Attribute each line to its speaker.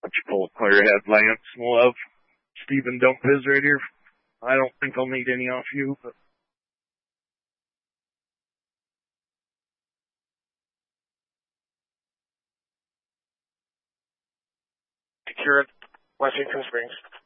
Speaker 1: What you pull clear your head, Lance. Love. Steven, don't biz right here. I don't think I'll need any off you, but
Speaker 2: Secure Washington Springs.